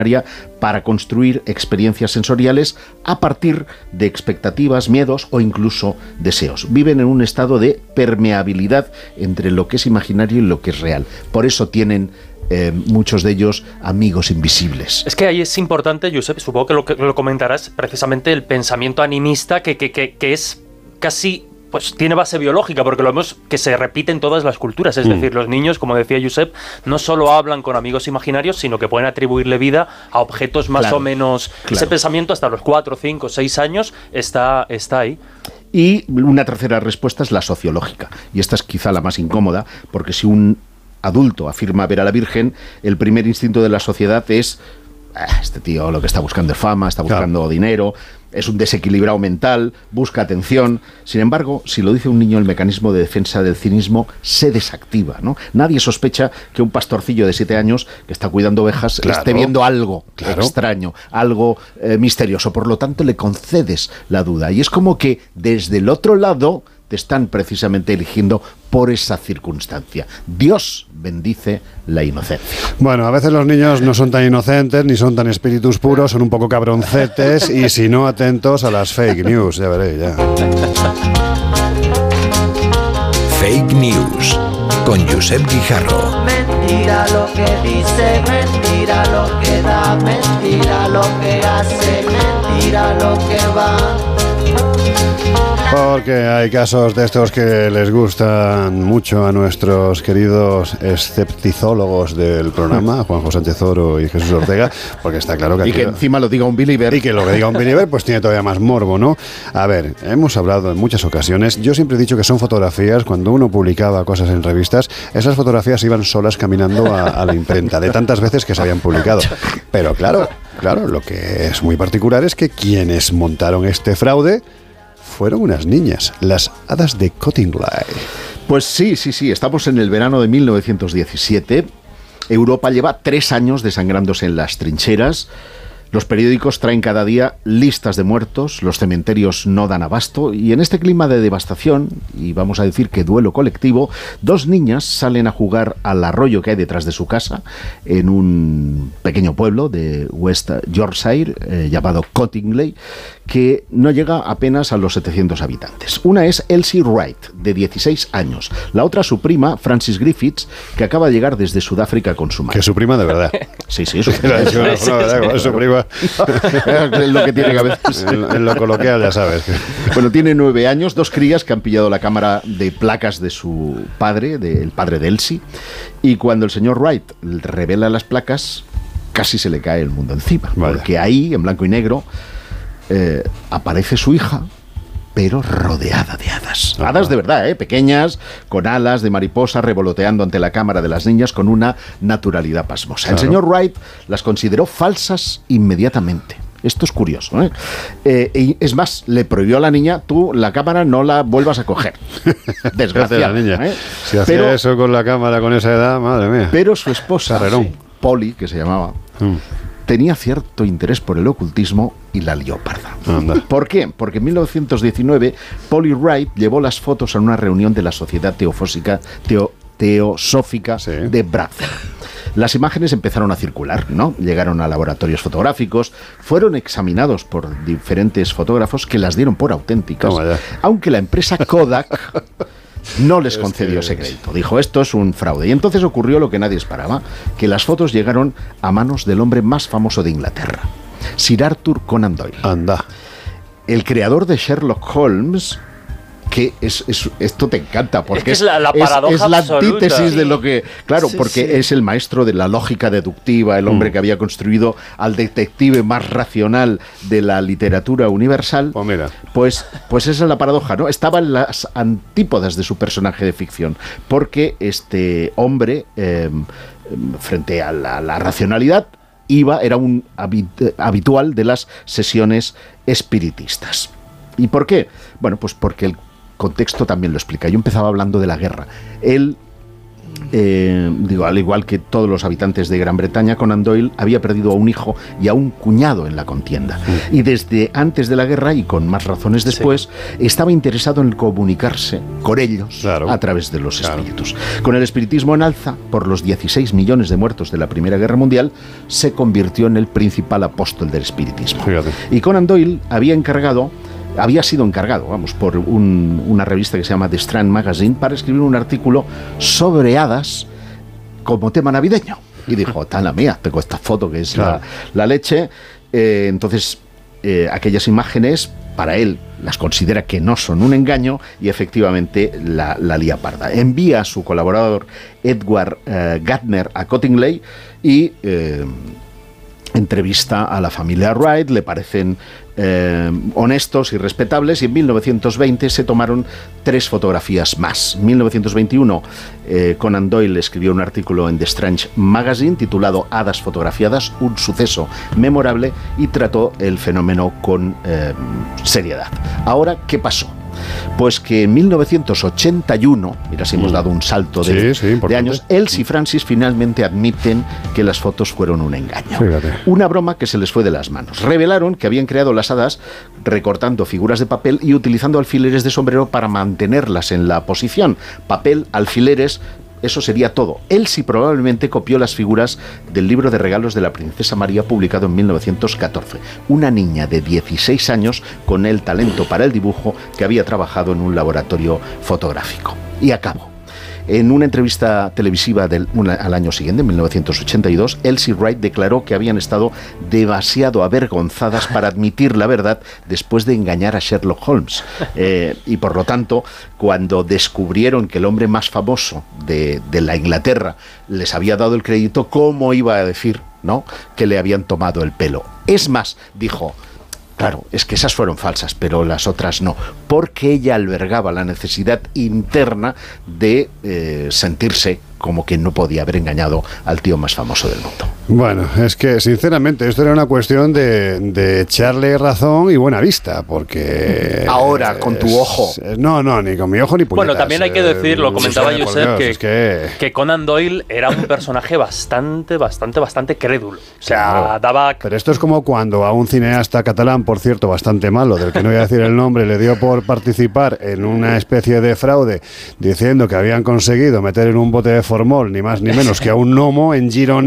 para construir experiencias sensoriales a partir de expectativas, miedos o incluso deseos. Viven en un estado de permeabilidad entre lo que es imaginario y lo que es real. Por eso tienen muchos de ellos amigos invisibles. Es que ahí es importante, Josep, supongo que lo comentarás, precisamente el pensamiento animista que es casi... Pues tiene base biológica, porque lo vemos que se repite en todas las culturas. Es decir, los niños, como decía Josep, no solo hablan con amigos imaginarios, sino que pueden atribuirle vida a objetos más o menos... Claro. Ese pensamiento hasta los 4, 5, 6 años está ahí. Y una tercera respuesta es la sociológica. Y esta es quizá la más incómoda, porque si un adulto afirma ver a la Virgen, el primer instinto de la sociedad es... este tío lo que está buscando es fama, está buscando dinero, es un desequilibrado mental, busca atención. Sin embargo, si lo dice un niño, el mecanismo de defensa del cinismo se desactiva, ¿no? Nadie sospecha que un pastorcillo de 7 años que está cuidando ovejas esté viendo algo extraño, algo misterioso. Por lo tanto, le concedes la duda. Y es como que desde el otro lado te están precisamente eligiendo por esa circunstancia. Dios bendice la inocencia. Bueno, a veces los niños no son tan inocentes ni son tan espíritus puros, son un poco cabroncetes y si no, atentos a las fake news, ya veréis, ya. Fake News con Josep Guijarro. Mentira lo que dice, mentira lo que da, mentira lo que hace, mentira lo que va. Porque hay casos de estos que les gustan mucho a nuestros queridos escepticólogos del programa, Juanjo Sánchez Oro y Jesús Ortega, porque está claro que... Y que encima lo diga un believer. Y que lo que diga un believer pues tiene todavía más morbo, ¿no? A ver, hemos hablado en muchas ocasiones, yo siempre he dicho que son fotografías, cuando uno publicaba cosas en revistas, esas fotografías iban solas caminando a la imprenta, de tantas veces que se habían publicado. Pero claro, lo que es muy particular es que quienes montaron este fraude fueron unas niñas, las hadas de Cottingley. Pues sí, estamos en el verano de 1917. Europa lleva 3 años desangrándose en las trincheras. Los periódicos traen cada día listas de muertos, los cementerios no dan abasto y en este clima de devastación, y vamos a decir que duelo colectivo, 2 niñas salen a jugar al arroyo que hay detrás de su casa en un pequeño pueblo de West Yorkshire llamado Cottingley, que no llega apenas a los 700 habitantes. Una es Elsie Wright, de 16 años. La otra, su prima, Frances Griffiths, que acaba de llegar desde Sudáfrica con su madre. Que es su prima de verdad. Sí, es su prima. Es su prima. Es lo que tiene que a veces. En lo coloquial, ya sabes. Bueno, tiene 9 años, 2 crías que han pillado la cámara de placas de su padre, del padre de Elsie, y cuando el señor Wright revela las placas, casi se le cae el mundo encima. Vale. Porque ahí, en blanco y negro, aparece su hija, pero rodeada de hadas. Ajá. Hadas de verdad, pequeñas, con alas de mariposa, revoloteando ante la cámara de las niñas con una naturalidad pasmosa. Claro. El señor Wright las consideró falsas inmediatamente. Esto es curioso, y es más, le prohibió a la niña, tú la cámara no la vuelvas a coger. Desgraciada. Si hacía eso con la cámara con esa edad, madre mía. Pero su esposa, Polly, que se llamaba, tenía cierto interés por el ocultismo y la lió parda. ¿Por qué? Porque en 1919 Polly Wright llevó las fotos a una reunión de la Sociedad Teosófica de Bradford. Las imágenes empezaron a circular, ¿no? Llegaron a laboratorios fotográficos, fueron examinados por diferentes fotógrafos que las dieron por auténticas, aunque la empresa Kodak no les concedió ese crédito. Dijo, esto es un fraude. Y entonces ocurrió lo que nadie esperaba, que las fotos llegaron a manos del hombre más famoso de Inglaterra, Sir Arthur Conan Doyle. Anda. El creador de Sherlock Holmes, que esto te encanta, porque es la paradoja es la absoluta. antítesis de lo que... Claro, porque es el maestro de la lógica deductiva, el hombre que había construido al detective más racional de la literatura universal. Oh, mira. Pues esa es la paradoja, ¿no? Estaba en las antípodas de su personaje de ficción, porque este hombre, frente a la racionalidad, era un habitual de las sesiones espiritistas. ¿Y por qué? Bueno, pues porque el contexto también lo explica. Yo empezaba hablando de la guerra. Él al igual que todos los habitantes de Gran Bretaña, Conan Doyle había perdido a un hijo y a un cuñado en la contienda. Y desde antes de la guerra, y con más razones después, estaba interesado en comunicarse con ellos a través de los espíritus. Con el espiritismo en alza, por los 16 millones de muertos de la Primera Guerra Mundial, se convirtió en el principal apóstol del espiritismo. Y Conan Doyle había sido encargado, por una revista que se llama The Strand Magazine, para escribir un artículo sobre hadas como tema navideño. Y dijo, tala mía, tengo esta foto que es la leche. Entonces, aquellas imágenes, para él, las considera que no son un engaño, y efectivamente la lía parda. Envía a su colaborador Edward Gardner a Cottingley y entrevista a la familia Wright. Le parecen honestos y respetables, y en 1920 se tomaron 3 fotografías más. En 1921 Conan Doyle escribió un artículo en The Strange Magazine titulado Hadas fotografiadas, un suceso memorable, y trató el fenómeno con seriedad. Ahora, ¿qué pasó? Pues que en 1981, mira si hemos dado un salto de años, Elsie y Francis finalmente admiten que las fotos fueron un engaño. Fíjate. Una broma que se les fue de las manos. Revelaron que habían creado las hadas recortando figuras de papel y utilizando alfileres de sombrero para mantenerlas en la posición. Papel, alfileres, eso sería todo. Elsie probablemente copió las figuras del libro de regalos de la princesa María, publicado en 1914. Una niña de 16 años con el talento para el dibujo, que había trabajado en un laboratorio fotográfico. Y acabó. En una entrevista televisiva al año siguiente, en 1982, Elsie Wright declaró que habían estado demasiado avergonzadas para admitir la verdad después de engañar a Sherlock Holmes. Y por lo tanto, cuando descubrieron que el hombre más famoso de la Inglaterra les había dado el crédito, ¿cómo iba a decir, no, que le habían tomado el pelo? Es más, dijo, claro, es que esas fueron falsas, pero las otras no, porque ella albergaba la necesidad interna de sentirse como que no podía haber engañado al tío más famoso del mundo. Bueno, es que sinceramente esto era una cuestión de echarle razón y buena vista, porque... Ahora, con tu ojo. No, ni con mi ojo ni puñetas. Bueno, también hay que decir, lo comentaba Josep, que Conan Doyle era un personaje bastante crédulo. O sea, daba... Pero esto es como cuando a un cineasta catalán, por cierto, bastante malo, del que no voy a decir el nombre, le dio por participar en una especie de fraude, diciendo que habían conseguido meter en un bote de formol ni más ni menos que a un gnomo en Girona.